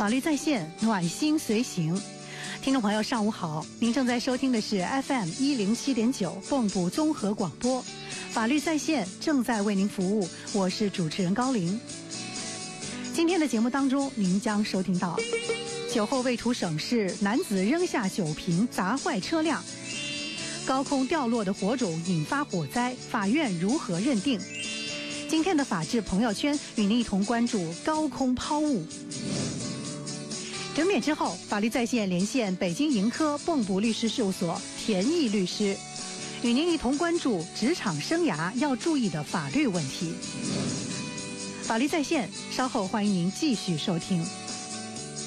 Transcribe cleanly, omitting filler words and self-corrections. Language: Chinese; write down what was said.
法律在线，暖心随行。听众朋友上午好，您正在收听的是 FM107.9 蚌埠综合广播，法律在线正在为您服务，我是主持人高玲。今天的节目当中，您将收听到酒后未处省事，男子扔下酒瓶砸坏车辆；高空掉落的火种引发火灾，法院如何认定？今天的法治朋友圈与您一同关注高空抛物。整点之后，法律在线连线北京盈科蚌埠律师事务所田毅律师，与您一同关注职场生涯要注意的法律问题。法律在线，稍后欢迎您继续收听。